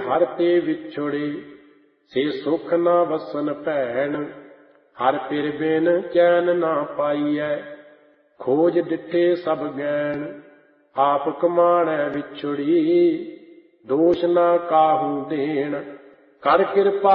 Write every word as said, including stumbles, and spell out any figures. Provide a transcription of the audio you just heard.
हर ते विछुड़े, से सुख ना वसन भैन। हर पिर बिन चैन ना पाइयै, खोज डिठे सब गैन। आप कमाणै विछुड़ी, दोष ना काहू देन। कर कृपा